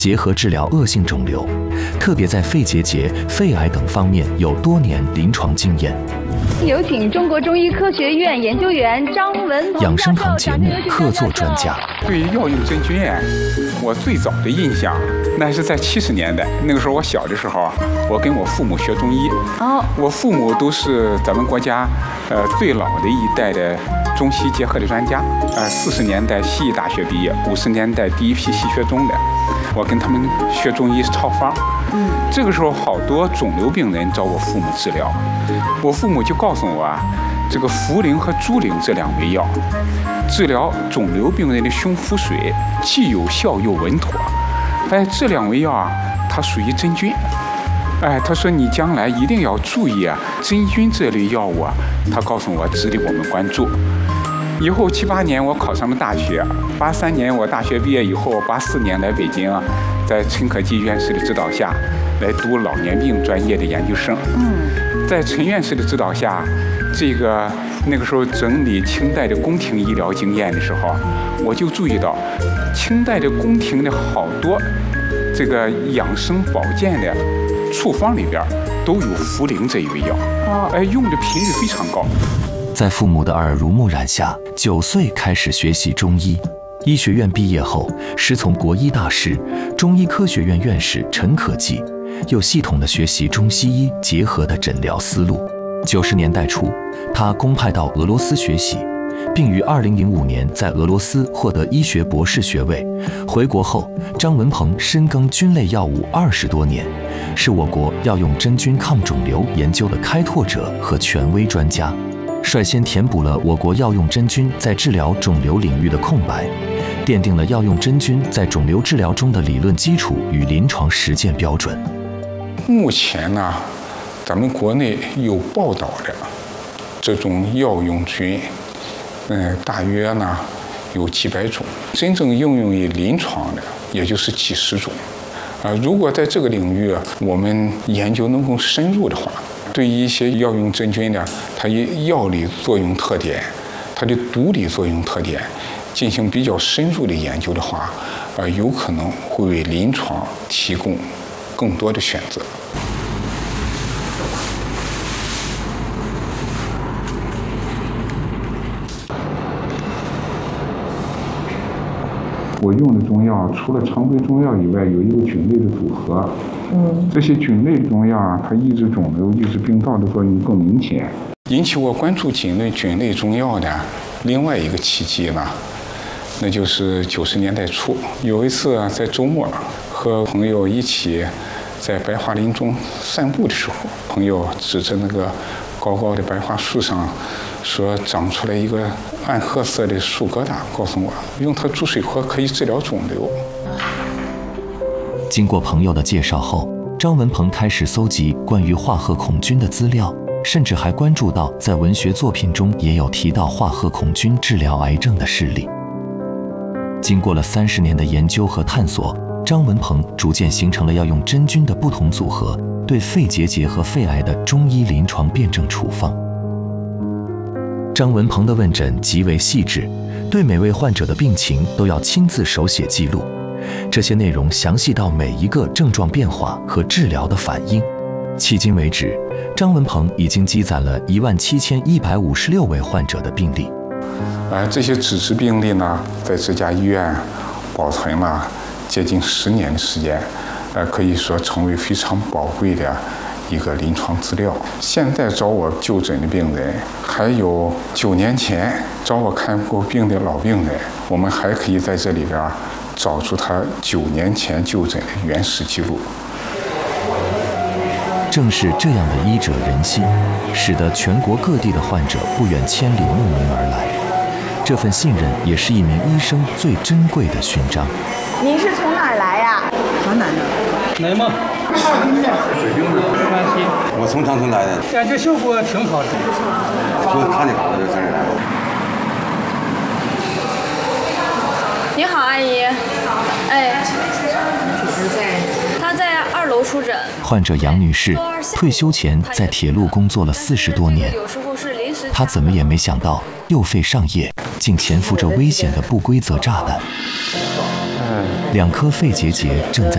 结合治疗恶性肿瘤，特别在肺结节、肺癌等方面有多年临床经验。 有请中国中医科学院研究员张文鹏养生堂节目客座专家。 对于药用真菌我最早的印象那是在70年代，那个时候我小的时候我跟我父母学中医。我父母都是咱们国家最老的一代的中西结合的专家。40年代西医大学毕业，50年代第一批西学中的。我跟他们学中医抄方。这个时候好多肿瘤病人找我父母治疗，我父母就告诉我这个茯苓和猪苓这2味药治疗肿瘤病人的胸腹水既有效又稳妥。这2味药它属于真菌。他说你将来一定要注意真菌这类药物他告诉我值得我们关注。以后7、8年我考上了大学，83年我大学毕业以后，84年来北京在陈可基院士的指导下来读老年病专业的研究生。在陈院士的指导下，那个时候整理清代的宫廷医疗经验的时候，我就注意到清代的宫廷的好多这个养生保健的处方里边都有茯苓这一味药，用的频率非常高。 在父母的耳濡目染下，9岁开始学习中医。医学院毕业后，师从国医大师、中医科学院院士陈可基，又系统地学习中西医结合的诊疗思路。90年代初，他公派到俄罗斯学习，并于2005年在俄罗斯获得医学博士学位。回国后，张文鹏深耕菌类药物20多年，是我国药用真菌抗肿瘤研究的开拓者和权威专家。率先填补了我国药用真菌在治疗肿瘤领域的空白，奠定了药用真菌在肿瘤治疗中的理论基础与临床实践标准。 目前咱们国内有报道的这种药用菌，大约有几百种，真正应用于临床的也就是几十种。如果在这个领域我们研究能够深入的话，对于一些药用真菌它药理作用特点、它的毒理作用特点进行比较深入的研究的话，有可能会为临床提供更多的选择。我用的中药除了常规中药以外，有一个菌类的组合。这些菌类中药它抑制肿瘤、抑制病灶的作用更明显。引起我关注菌类中药的另外一个契机那就是90年代初，有一次在周末和朋友一起在白桦林中散步的时候，朋友指着那个高高的白桦树上说长出来一个暗褐色的树疙瘩，告诉我用它煮水喝可以治疗肿瘤。 经过朋友的介绍后，张文鹏开始搜集关于化合孔菌的资料，甚至还关注到在文学作品中也有提到化合孔菌治疗癌症的事例。经过了30年的研究和探索，张文鹏逐渐形成了要用真菌的不同组合对肺结节和肺癌的中医临床辩证处方。张文鹏的问诊极为细致，对每位患者的病情都要亲自手写记录，这些内容详细到每一个症状变化和治疗的反应。迄今为止，张文鹏已经积攒了17156位患者的病例。 这些纸质病例在这家医院保存了接近10年的时间，可以说成为非常宝贵的一个临床资料。现在找我就诊的病人，还有9年前找我看过病的老病人，我们还可以在这里边找出他9年前就诊的原始记录。 正是这样的医者仁心，使得全国各地的患者不远千里慕名而来。这份信任也是一名医生最珍贵的勋章。 您是从哪儿来呀？ 河南的。 内蒙。 水平的。 山西。 我从长春来的。 感觉效果挺好的。 就是看见好了就这儿来。 你好，阿姨。她在2楼出诊。 患者杨女士退休前在铁路工作了40多年，她怎么也没想到右肺上叶竟潜伏着危险的不规则炸弹，2颗肺结节正在